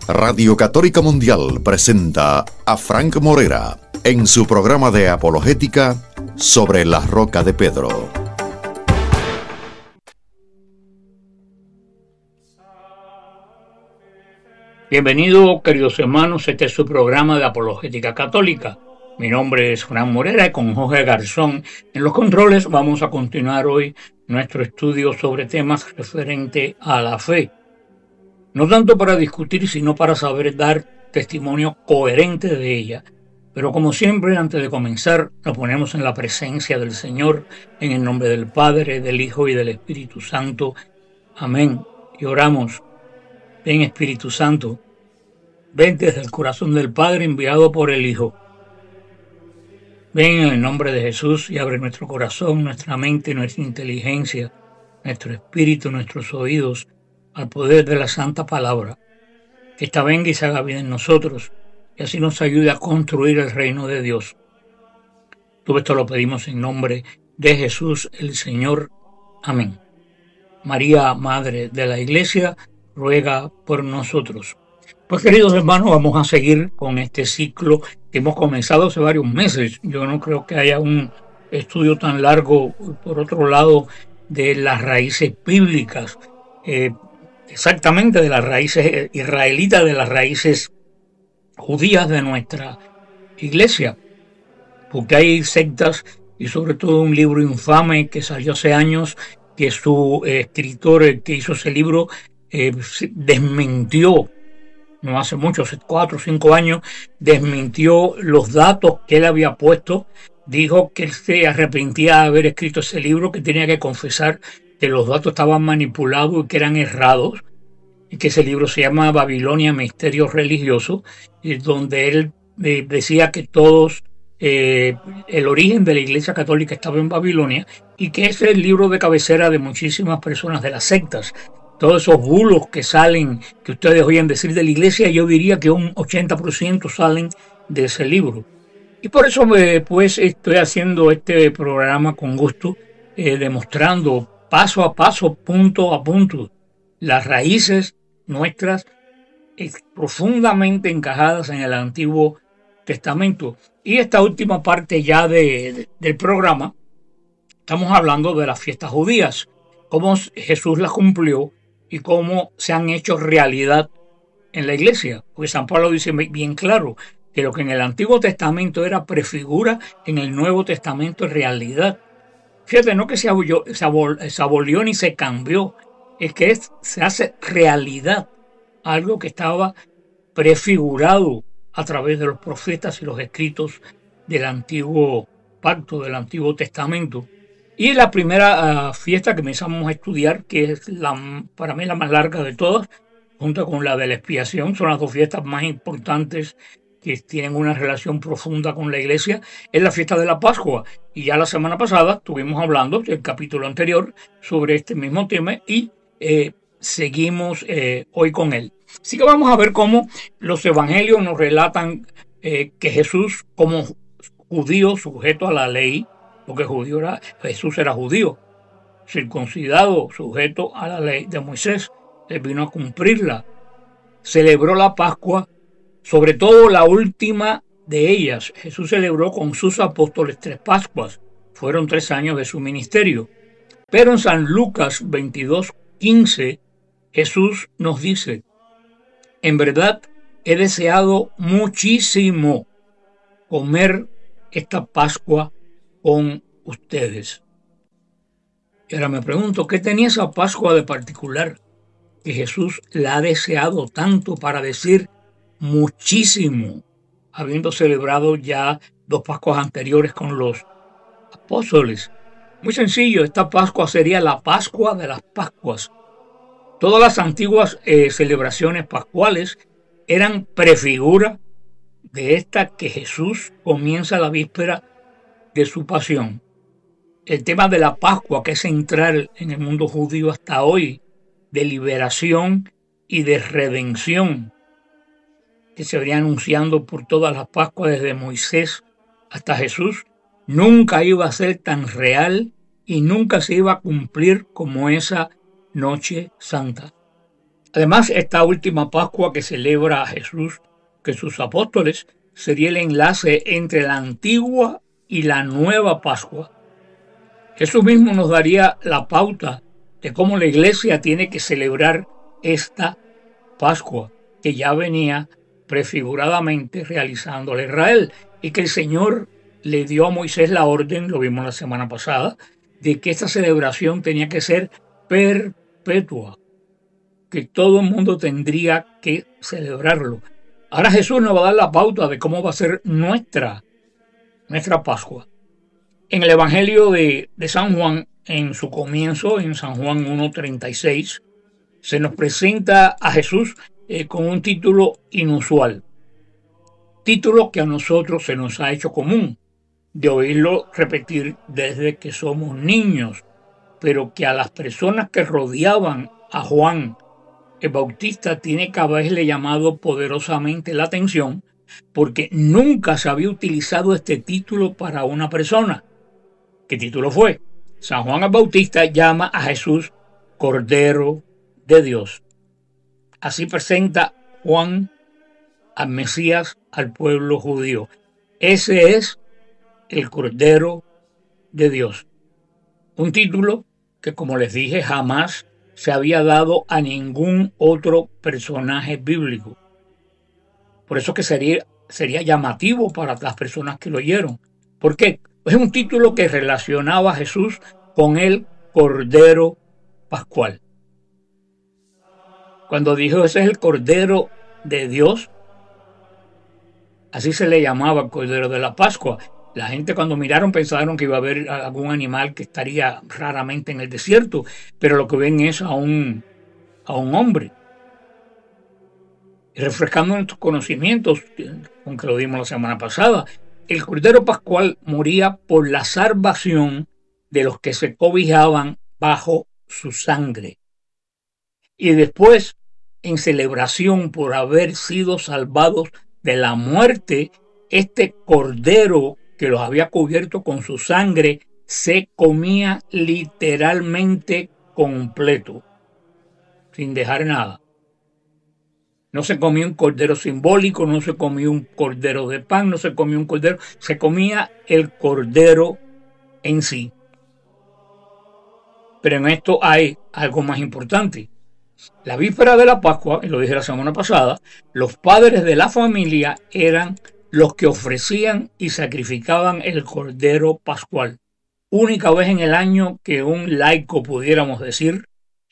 Radio Católica Mundial presenta a Frank Morera en su programa de apologética Sobre la Roca de Pedro. Bienvenidos, queridos hermanos, este es su programa de apologética católica. Mi nombre es Frank Morera y con Jorge Garzón en los controles vamos a continuar hoy nuestro estudio sobre temas referentes a la fe. No tanto para discutir, sino para saber dar testimonio coherente de ella. Pero como siempre, antes de comenzar, nos ponemos en la presencia del Señor, en el nombre del Padre, del Hijo y del Espíritu Santo. Amén. Y oramos. Ven, Espíritu Santo, ven desde el corazón del Padre enviado por el Hijo. Ven en el nombre de Jesús y abre nuestro corazón, nuestra mente, nuestra inteligencia, nuestro espíritu, nuestros oídos, al poder de la Santa Palabra. Que esta venga y se haga vida en nosotros y así nos ayude a construir el reino de Dios. Todo esto lo pedimos en nombre de Jesús el Señor. Amén. María, Madre de la Iglesia, ruega por nosotros. Pues queridos hermanos, vamos a seguir con este ciclo que hemos comenzado hace varios meses. Yo no creo que haya un estudio tan largo, por otro lado, de las raíces bíblicas, exactamente de las raíces israelitas, de las raíces judías de nuestra iglesia, porque hay sectas y sobre todo un libro infame que salió hace años, que su escritor, el que hizo ese libro, desmintió, no hace mucho, hace 4 o 5 años, desmintió los datos que él había puesto. Dijo que él se arrepentía de haber escrito ese libro, que tenía que confesar que los datos estaban manipulados y que eran errados, y que ese libro se llama Babilonia, Misterios Religiosos, y donde él decía que todos, el origen de la Iglesia Católica estaba en Babilonia, y que ese es el libro de cabecera de muchísimas personas de las sectas. Todos esos bulos que salen, que ustedes oyen decir de la Iglesia, yo diría que un 80% salen de ese libro. Y por eso pues estoy haciendo este programa con gusto, demostrando paso a paso, punto a punto, las raíces nuestras profundamente encajadas en el Antiguo Testamento. Y esta última parte ya del programa, estamos hablando de las fiestas judías, cómo Jesús las cumplió y cómo se han hecho realidad en la iglesia. Pues San Pablo dice bien claro que lo que en el Antiguo Testamento era prefigura, en el Nuevo Testamento es realidad. Fíjate, no que se abolió ni se cambió, es que se hace realidad algo que estaba prefigurado a través de los profetas y los escritos del Antiguo Pacto, del Antiguo Testamento. Y la primera fiesta que empezamos a estudiar, que es para mí la más larga de todas, junto con la de la expiación, son las dos fiestas más importantes que tienen una relación profunda con la iglesia, es la fiesta de la Pascua. Y ya la semana pasada estuvimos hablando, del capítulo anterior, sobre este mismo tema y seguimos hoy con él. Así que vamos a ver cómo los evangelios nos relatan que Jesús, como judío sujeto a la ley, porque Jesús era judío, circuncidado, sujeto a la ley de Moisés, él vino a cumplirla, celebró la Pascua, sobre todo la última de ellas. Jesús celebró con sus apóstoles 3 Pascuas, fueron 3 años de su ministerio. Pero en San Lucas 22:15, Jesús nos dice: en verdad he deseado muchísimo comer esta Pascua con ustedes. Y ahora me pregunto, ¿qué tenía esa Pascua de particular que Jesús la ha deseado tanto para decir muchísimo, habiendo celebrado ya 2 Pascuas anteriores con los apóstoles? Muy sencillo, esta Pascua sería la Pascua de las Pascuas. Todas las antiguas celebraciones pascuales eran prefigura de esta que Jesús comienza la víspera de su pasión. El tema de la Pascua, que es central en el mundo judío hasta hoy, de liberación y de redención, que se venía anunciando por todas las Pascuas desde Moisés hasta Jesús, nunca iba a ser tan real y nunca se iba a cumplir como esa Noche Santa. Además, esta última Pascua que celebra a Jesús, que sus apóstoles, sería el enlace entre la antigua y la nueva Pascua. Jesús mismo nos daría la pauta de cómo la iglesia tiene que celebrar esta Pascua, que ya venía prefiguradamente realizando a Israel, y que el Señor le dio a Moisés la orden, lo vimos la semana pasada, de que esta celebración tenía que ser perpetua, que todo el mundo tendría que celebrarlo. Ahora Jesús nos va a dar la pauta de cómo va a ser nuestra Pascua. En el Evangelio de San Juan, en su comienzo, en San Juan 1:36, se nos presenta a Jesús con un título inusual. Título que a nosotros se nos ha hecho común, de oírlo repetir desde que somos niños, pero que a las personas que rodeaban a Juan el Bautista tiene que haberle llamado poderosamente la atención, porque nunca se había utilizado este título para una persona. ¿Qué título fue? San Juan el Bautista llama a Jesús Cordero de Dios. Así presenta Juan al Mesías al pueblo judío. Ese es el Cordero de Dios. Un título que, como les dije, jamás se había dado a ningún otro personaje bíblico. Por eso que sería llamativo para las personas que lo oyeron. ¿Por qué? Es un título que relacionaba a Jesús con el Cordero Pascual. Cuando dijo ese es el Cordero de Dios, así se le llamaba el Cordero de la Pascua. La gente cuando miraron pensaron que iba a haber algún animal que estaría raramente en el desierto, pero lo que ven es a un hombre. Y refrescando nuestros conocimientos, aunque lo dimos la semana pasada, el Cordero Pascual moría por la salvación de los que se cobijaban bajo su sangre. Y después, en celebración por haber sido salvados de la muerte, este Cordero que los había cubierto con su sangre se comía literalmente completo, sin dejar nada. No se comía un cordero simbólico, no se comía un cordero de pan, no se comía un cordero, se comía el cordero en sí. Pero en esto hay algo más importante. La víspera de la Pascua, y lo dije la semana pasada, los padres de la familia eran los que ofrecían y sacrificaban el cordero pascual. Única vez en el año que un laico, pudiéramos decir,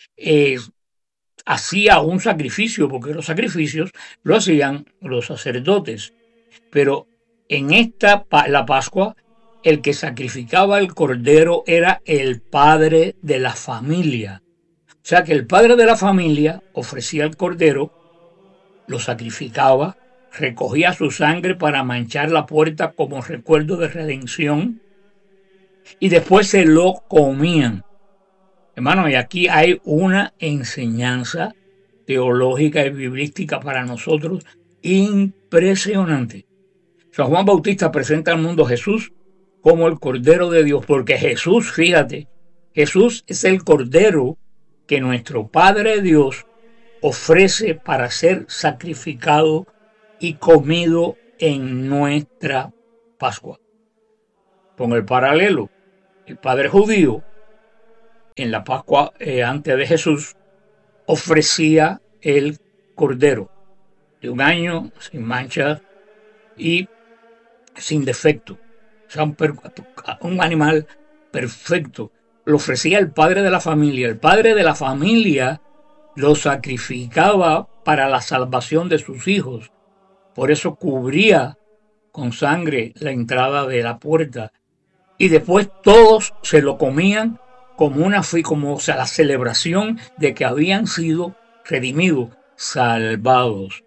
hacía un sacrificio, porque los sacrificios lo hacían los sacerdotes. Pero en la Pascua, el que sacrificaba el cordero era el padre de la familia. O sea que el padre de la familia ofrecía el cordero, lo sacrificaba, recogía su sangre para manchar la puerta como recuerdo de redención y después se lo comían. Hermano, y aquí hay una enseñanza teológica y biblística para nosotros impresionante. San Juan Bautista presenta al mundo a Jesús como el Cordero de Dios, porque Jesús, fíjate, Jesús es el Cordero que nuestro Padre Dios ofrece para ser sacrificado y comido en nuestra Pascua. Con el paralelo, el Padre judío en la Pascua antes de Jesús ofrecía el cordero de un año sin mancha y sin defecto. O sea, un animal perfecto. Lo ofrecía el padre de la familia. El padre de la familia lo sacrificaba para la salvación de sus hijos. Por eso cubría con sangre la entrada de la puerta. Y después todos se lo comían como la celebración de que habían sido redimidos, salvados.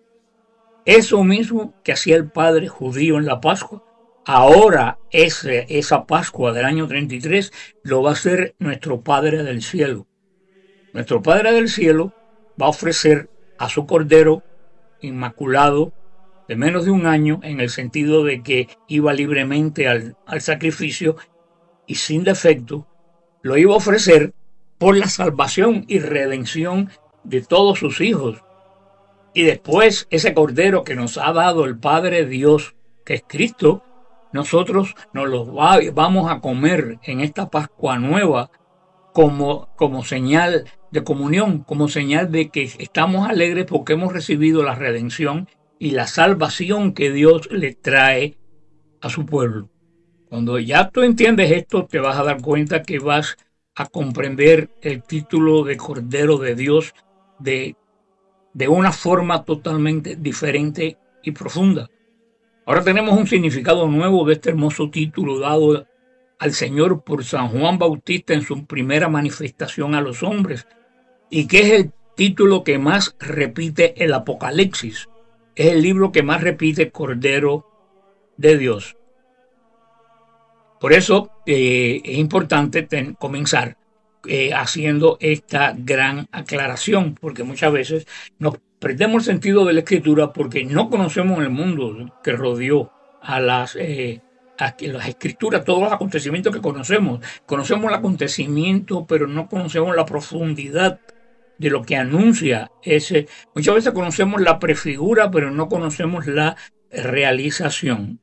Eso mismo que hacía el padre judío en la Pascua, ahora esa Pascua del año 33 lo va a hacer nuestro Padre del Cielo. Nuestro Padre del Cielo va a ofrecer a su Cordero inmaculado de menos de un año, en el sentido de que iba libremente al sacrificio y sin defecto, lo iba a ofrecer por la salvación y redención de todos sus hijos. Y después ese Cordero que nos ha dado el Padre Dios, que es Cristo, nosotros nos lo vamos a comer en esta Pascua nueva como señal de comunión, como señal de que estamos alegres porque hemos recibido la redención y la salvación que Dios le trae a su pueblo. Cuando ya tú entiendes esto, te vas a dar cuenta que vas a comprender el título de Cordero de Dios de una forma totalmente diferente y profunda. Ahora tenemos un significado nuevo de este hermoso título dado al Señor por San Juan Bautista en su primera manifestación a los hombres, y que es el título que más repite el Apocalipsis. Es el libro que más repite Cordero de Dios. Por eso es importante comenzar haciendo esta gran aclaración, porque muchas veces nos perdemos el sentido de la Escritura porque no conocemos el mundo que rodeó a las Escrituras, todos los acontecimientos que conocemos. Conocemos el acontecimiento, pero no conocemos la profundidad de lo que anuncia ese. Muchas veces conocemos la prefigura, pero no conocemos la realización.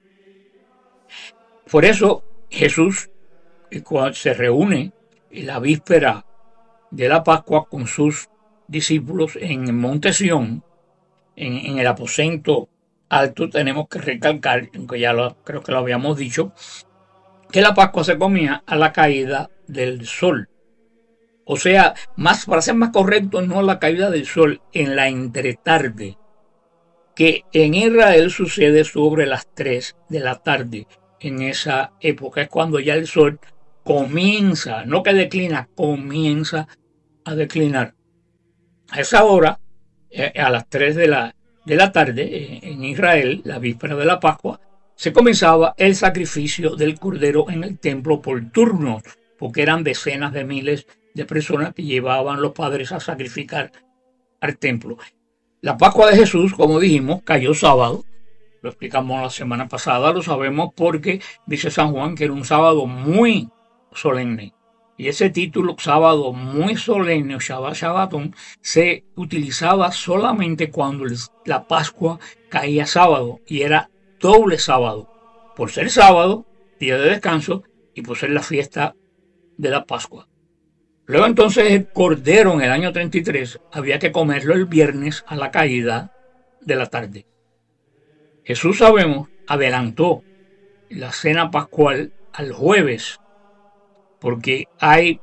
Por eso Jesús, cuando se reúne en la víspera de la Pascua con sus discípulos en el monte Sión, en el aposento alto, tenemos que recalcar, aunque ya creo que lo habíamos dicho, que la Pascua se comía a la caída del sol. O sea, para ser más correcto, no la caída del sol, en la entretarde, que en Israel sucede sobre las 3 de la tarde. En esa época es cuando ya el sol comienza, no que declina, comienza a declinar. A esa hora, a las 3 de la tarde, en Israel, la víspera de la Pascua, se comenzaba el sacrificio del cordero en el templo por turnos, porque eran decenas de miles de personas que llevaban los padres a sacrificar al templo. La Pascua de Jesús, como dijimos, cayó sábado. Lo explicamos la semana pasada, lo sabemos porque dice San Juan que era un sábado muy solemne. Y ese título, sábado muy solemne o Shabbat Shabbatón, se utilizaba solamente cuando la Pascua caía sábado, y era doble sábado, por ser sábado, día de descanso, y por ser la fiesta de la Pascua. Luego entonces el cordero en el año 33 había que comerlo el viernes a la caída de la tarde. Jesús, sabemos, adelantó la cena pascual al jueves, porque hay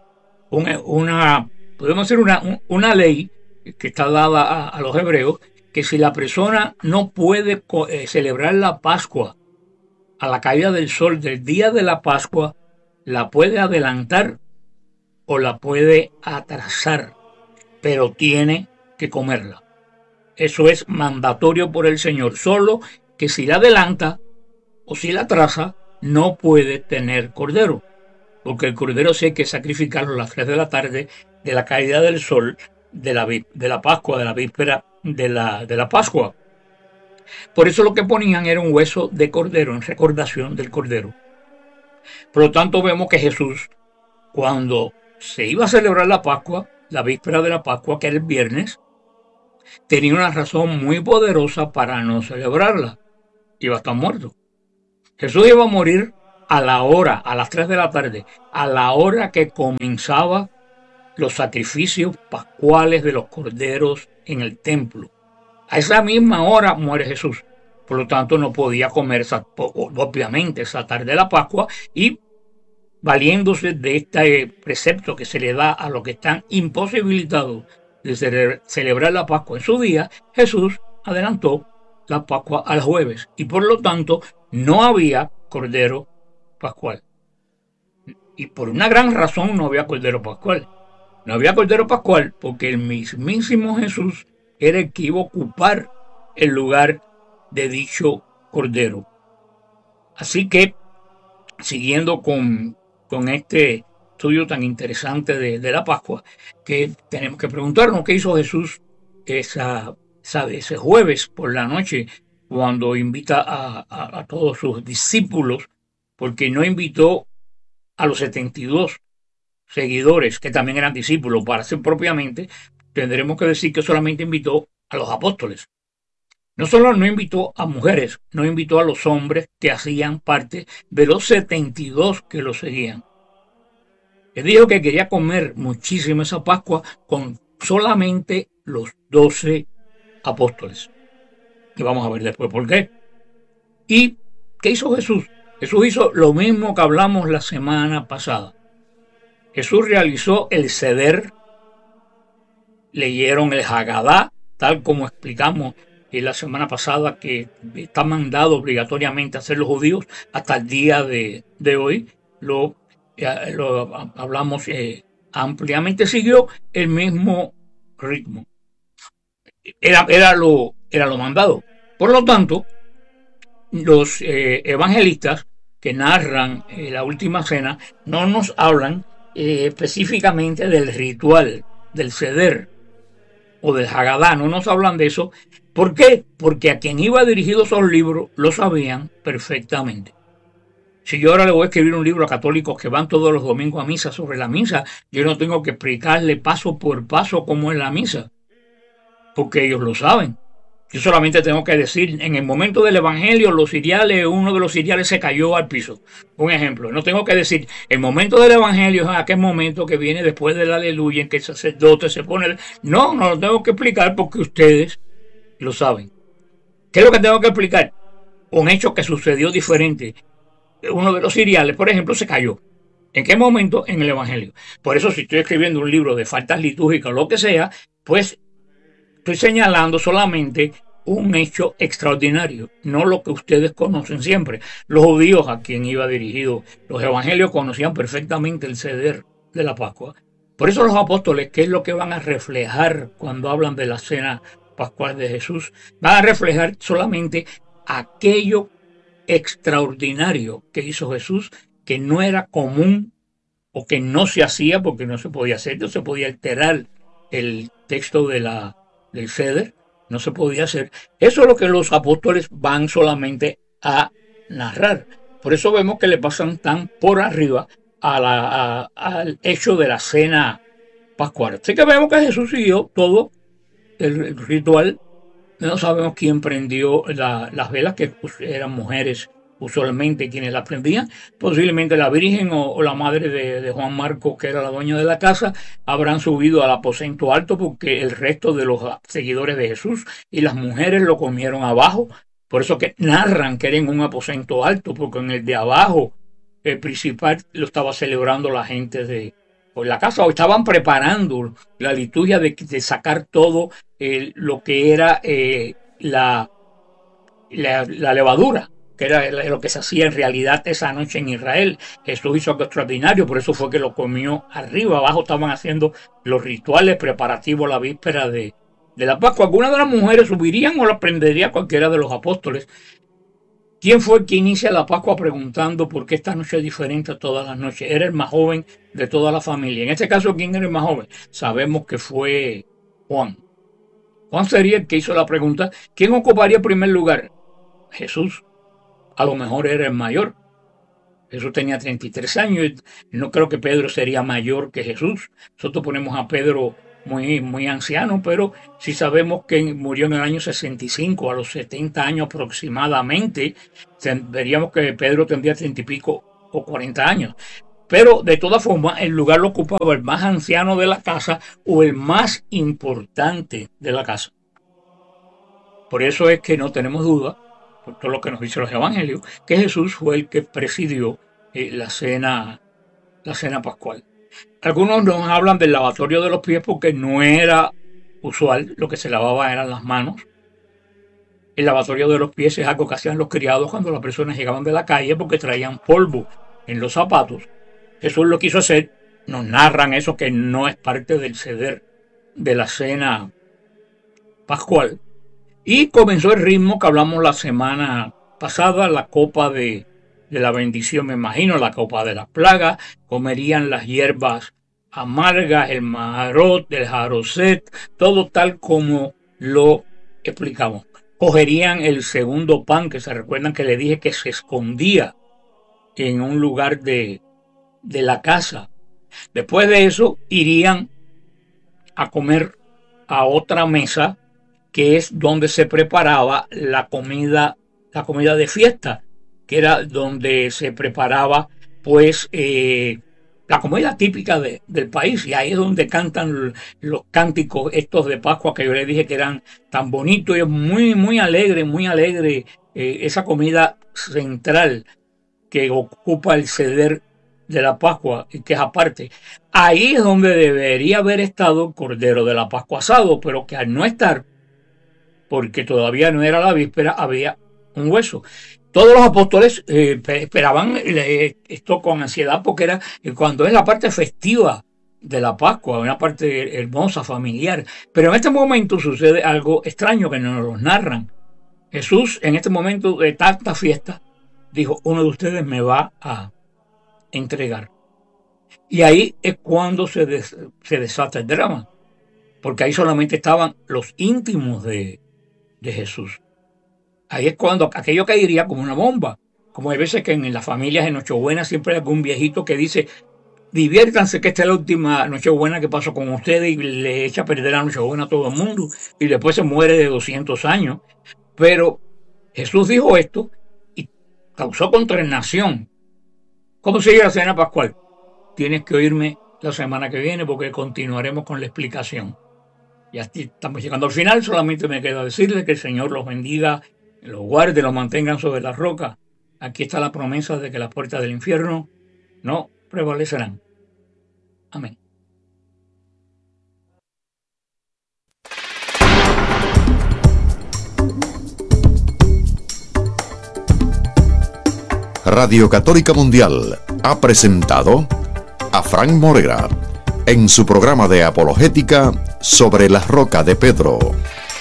podemos decir una ley que está dada a los hebreos, que si la persona no puede celebrar la Pascua a la caída del sol del día de la Pascua, la puede adelantar o la puede atrasar, pero tiene que comerla. Eso es mandatorio por el Señor, solo que si la adelanta o si la atrasa, no puede tener cordero, porque el cordero sí hay que sacrificarlo a las 3 de la tarde de la caída del sol de la Pascua, de la víspera de la Pascua. Por eso lo que ponían era un hueso de cordero en recordación del cordero. Por lo tanto, vemos que Jesús, cuando se iba a celebrar la Pascua, la víspera de la Pascua, que era el viernes, tenía una razón muy poderosa para no celebrarla. Iba a estar muerto. Jesús iba a morir a la hora, a las 3 de la tarde, a la hora que comenzaba los sacrificios pascuales de los corderos en el templo. A esa misma hora muere Jesús. Por lo tanto, no podía comer, obviamente, esa tarde de la Pascua, y valiéndose de este precepto que se le da a los que están imposibilitados de celebrar la Pascua en su día, Jesús adelantó la Pascua al jueves, y por lo tanto no había cordero pascual. Y por una gran razón no había cordero pascual. No había cordero pascual porque el mismísimo Jesús era el que iba a ocupar el lugar de dicho cordero. Así que, siguiendo con este estudio tan interesante de la Pascua, que tenemos que preguntarnos qué hizo Jesús ese jueves por la noche, cuando invita a todos sus discípulos, porque no invitó a los 72 seguidores, que también eran discípulos, para ser propiamente, tendremos que decir que solamente invitó a los apóstoles. No solo no invitó a mujeres, no invitó a los hombres que hacían parte de los 72 que lo seguían. Él dijo que quería comer muchísimo esa Pascua con solamente los 12 apóstoles. Y vamos a ver después por qué. ¿Y qué hizo Jesús? Jesús hizo lo mismo que hablamos la semana pasada. Jesús realizó el Seder, leyeron el Hagadá, tal como explicamos la semana pasada, que está mandado obligatoriamente a hacer los judíos hasta el día de hoy. Lo hablamos ampliamente, siguió el mismo ritmo. Era lo mandado. Por lo tanto, los evangelistas que narran la última cena no nos hablan específicamente del ritual, del Seder o del Hagadá, no nos hablan de eso. ¿Por qué? Porque a quien iba dirigido esos libros lo sabían perfectamente. Si yo ahora le voy a escribir un libro a católicos que van todos los domingos a misa sobre la misa, yo no tengo que explicarle paso por paso cómo es la misa, porque ellos lo saben. Yo solamente tengo que decir, en el momento del evangelio, uno de los cereales se cayó al piso. Un ejemplo. No tengo que decir, el momento del evangelio es aquel momento que viene después del aleluya, en que el sacerdote se pone. No lo tengo que explicar porque ustedes lo saben. ¿Qué es lo que tengo que explicar? Un hecho que sucedió diferente. Uno de los cereales, por ejemplo, se cayó. ¿En qué momento? En el evangelio. Por eso, si estoy escribiendo un libro de faltas litúrgicas o lo que sea, pues estoy señalando solamente un hecho extraordinario, no lo que ustedes conocen siempre. Los judíos, a quien iba dirigido los evangelios, conocían perfectamente el Seder de la Pascua. Por eso los apóstoles, ¿qué es lo que van a reflejar cuando hablan de la cena pascual de Jesús? Van a reflejar solamente aquello extraordinario que hizo Jesús, que no era común o que no se hacía porque no se podía hacer, no se podía alterar el texto del Seder, no se podía hacer. Eso es lo que los apóstoles van solamente a narrar. Por eso vemos que le pasan tan por arriba al hecho de la cena pascual. Así que vemos que Jesús siguió todo el ritual. No sabemos quién prendió las velas, que eran mujeres usualmente quienes las prendían. Posiblemente la Virgen o la madre de Juan Marcos, que era la dueña de la casa, habrán subido al aposento alto porque el resto de los seguidores de Jesús y las mujeres lo comieron abajo. Por eso que narran que era en un aposento alto, porque en el de abajo, el principal, lo estaba celebrando la gente de la casa, o estaban preparando la liturgia de sacar todo lo que era la levadura, que era lo que se hacía en realidad esa noche en Israel. Jesús hizo algo extraordinario, por eso fue que lo comió arriba. Abajo estaban haciendo los rituales preparativos a la víspera de la Pascua. Algunas de las mujeres subirían o la prendería cualquiera de los apóstoles. ¿Quién fue el que inicia la Pascua preguntando por qué esta noche es diferente a todas las noches? Era el más joven de toda la familia. En este caso, ¿quién era el más joven? Sabemos que fue Juan. Juan sería el que hizo la pregunta. ¿Quién ocuparía el primer lugar? Jesús. A lo mejor era el mayor. Jesús tenía 33 años. No creo que Pedro sería mayor que Jesús. Nosotros ponemos a Pedro muy anciano, pero si sabemos que murió en el año 65, a los 70 años aproximadamente, veríamos que Pedro tendría 30 y pico o 40 años. Pero de todas formas, el lugar lo ocupaba el más anciano de la casa o el más importante de la casa. Por eso es que no tenemos duda, por todo lo que nos dicen los evangelios, que Jesús fue el que presidió la cena pascual. Algunos nos hablan del lavatorio de los pies porque no era usual, lo que se lavaba eran las manos. El lavatorio de los pies es algo que hacían los criados cuando las personas llegaban de la calle porque traían polvo en los zapatos. Jesús lo quiso hacer, nos narran eso, que no es parte del Seder de la cena pascual. Y comenzó el ritmo que hablamos la semana pasada, la copa de la bendición, me imagino, la copa de las plagas. Comerían las hierbas amargas, el maharot, el jaroset, todo tal como lo explicamos. Cogerían el segundo pan, que se recuerdan que le dije que se escondía en un lugar de la casa. Después de eso irían a comer a otra mesa, que es donde se preparaba la comida de fiesta, que era donde se preparaba pues la comida típica del país, y ahí es donde cantan los cánticos estos de Pascua que yo les dije que eran tan bonitos, y es muy alegre esa comida central que ocupa el ceder de la Pascua y que es aparte. Ahí es donde debería haber estado el Cordero de la Pascua asado, pero que al no estar, porque todavía no era la víspera, había un hueso. Todos los apóstoles esperaban esto con ansiedad, porque era cuando es la parte festiva de la Pascua, una parte hermosa, familiar. Pero en este momento sucede algo extraño que nos lo narran. Jesús, en este momento de tanta fiesta, dijo: uno de ustedes me va a entregar. Y ahí es cuando se desata el drama, porque ahí solamente estaban los íntimos de Jesús. Ahí es cuando aquello caería como una bomba. Como hay veces que en las familias en Nochebuena siempre hay algún viejito que dice: diviértanse, que esta es la última Nochebuena que paso con ustedes, y le echa a perder la Nochebuena a todo el mundo, y después se muere de 200 años. Pero Jesús dijo esto y causó consternación. ¿Cómo sigue la cena pascual? Tienes que oírme la semana que viene, porque continuaremos con la explicación. Ya estamos llegando al final, solamente me queda decirles que el Señor los bendiga, los guarde, los mantengan sobre la roca. Aquí está la promesa de que las puertas del infierno no prevalecerán. Amén. Radio Católica Mundial ha presentado a Frank Morera en su programa de apologética sobre la roca de Pedro.